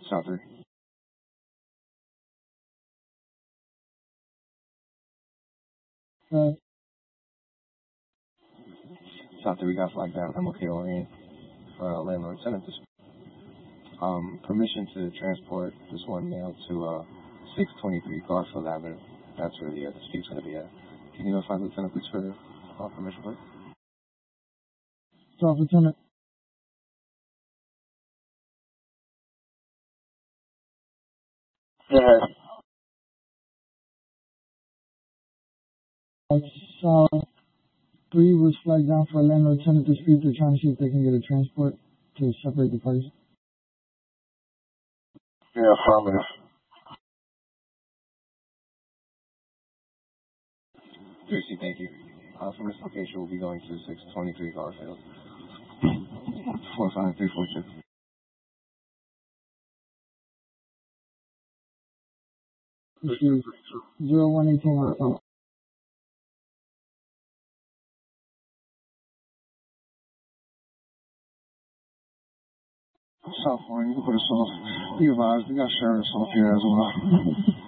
South 3. South 3, we got flagged down. I'm okay Orient for landlord-tenant dispute. Permission to transport this one male to 623 Garfield Avenue. That's where the dispute's going to be at. Can you notify Lieutenant please for permission, please? Staff Lieutenant. Yeah. South 3 was flagged down for a landlord-tenant dispute. They're trying to see if they can get a transport to separate the parties. Yeah, affirmative. Tracy, thank you. From this location, we'll be going to 623 Garfield. 45342. 0118. South 4, you can put us off. Be advised, we got sheriffs off here as well.